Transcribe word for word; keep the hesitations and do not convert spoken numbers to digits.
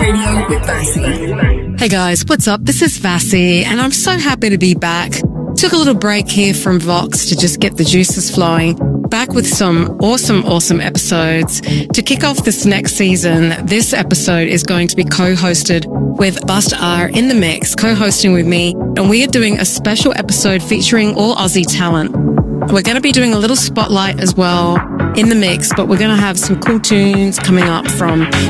Radio with Vassy. Hey guys, what's up? This is Vassy, and I'm so happy to be back. Took a little break here from Vox to just get the juices flowing. Back with some awesome, awesome episodes. To kick off this next season, this episode is going to be co-hosted with Bust R in the mix, co-hosting with me, and we are doing a special episode featuring all Aussie talent. We're going to be doing a little spotlight as well in the mix, but we're going to have some cool tunes coming up from